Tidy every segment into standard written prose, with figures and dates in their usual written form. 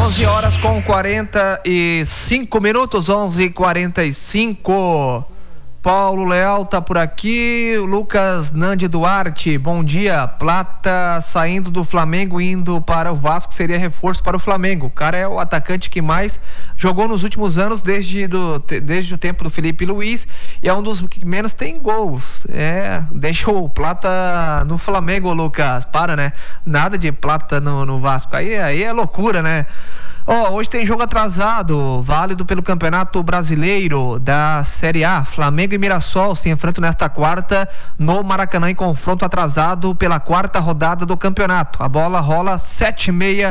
11 horas com 45 minutos, 11h45. Paulo Leal tá por aqui, Lucas Nandi Duarte, bom dia. Plata saindo do Flamengo, indo para o Vasco, seria reforço para o Flamengo. O cara é o atacante que mais jogou nos últimos anos, desde o tempo do Felipe Luiz, e é um dos que menos tem gols. Deixa o Plata no Flamengo, Lucas, para, né? Nada de Plata no Vasco, aí é loucura, né? Hoje tem jogo atrasado, válido pelo Campeonato Brasileiro da Série A. Flamengo e Mirassol se enfrentam nesta quarta no Maracanã em confronto atrasado pela quarta rodada do campeonato. A bola rola 7h30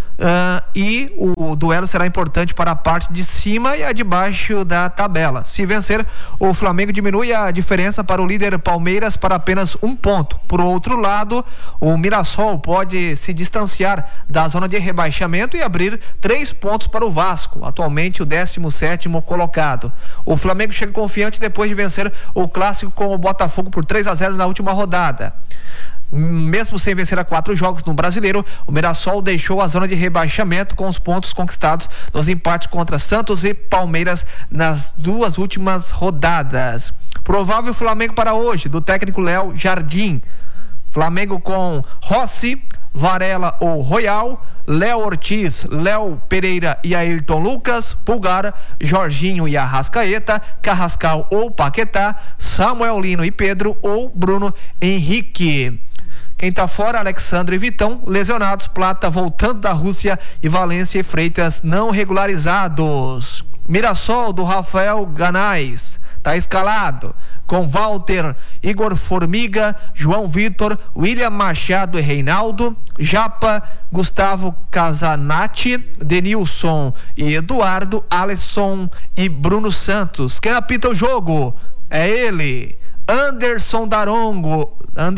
e o duelo será importante para a parte de cima e a de baixo da tabela. Se vencer, o Flamengo diminui a diferença para o líder Palmeiras para apenas 1 ponto. Por outro lado, o Mirassol pode se distanciar da zona de rebaixamento e abrir 3 pontos para o Vasco, atualmente o 17º colocado. O Flamengo chega confiante depois de vencer o clássico com o Botafogo por 3-0 na última rodada. Mesmo sem vencer a 4 jogos no Brasileiro, o Mirassol deixou a zona de rebaixamento com os pontos conquistados nos empates contra Santos e Palmeiras nas 2 últimas rodadas. Provável Flamengo para hoje, do técnico Léo Jardim. Flamengo com Rossi, Varela ou Royal, Léo Ortiz, Léo Pereira e Ayrton Lucas, Pulgar, Jorginho e Arrascaeta, Carrascal ou Paquetá, Samuel Lino e Pedro ou Bruno Henrique. Quem tá fora, Alexandre e Vitão, lesionados, Plata voltando da Rússia e Valência e Freitas não regularizados. Mirassol do Rafael Ganais tá escalado com Walter, Igor Formiga, João Vitor, William Machado e Reinaldo, Japa, Gustavo Casanati, Denilson e Eduardo, Alisson e Bruno Santos. Quem apita o jogo é ele, Anderson Daronco,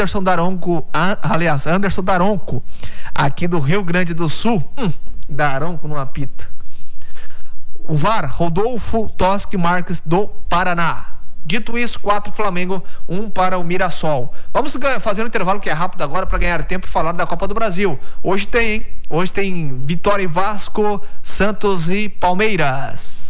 aqui do Rio Grande do Sul. Daronco não apita. O VAR, Rodolfo Toschi Marques do Paraná. Dito isso, 4 Flamengo, 1 para o Mirassol. Vamos fazer um intervalo que é rápido agora para ganhar tempo e falar da Copa do Brasil. Hoje tem Vitória e Vasco, Santos e Palmeiras.